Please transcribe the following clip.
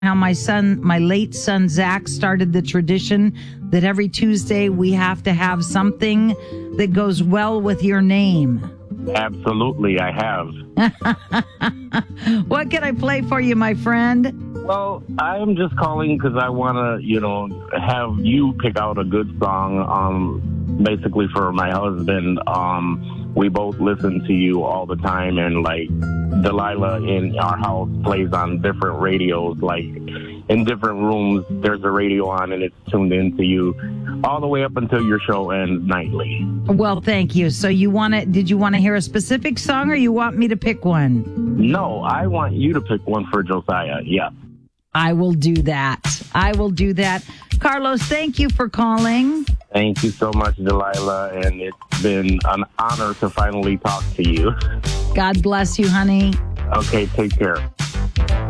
how my late son, Zach, started the tradition that every Tuesday we have to have something that goes well with your name. Absolutely, I have. What can I play for you, my friend? Well, I'm just calling because I want to, have you pick out a good song, basically for my husband. We both listen to you all the time, and, like, Delilah in our house plays on different radios, like, in different rooms, there's a radio on, and it's tuned into you all the way up until your show ends nightly. Well, thank you. So did you want to hear a specific song, or you want me to pick one? No, I want you to pick one for Josiah, yeah. I will do that. Carlos, thank you for calling. Thank you so much, Delilah, and it's been an honor to finally talk to you. God bless you, honey. Okay, take care.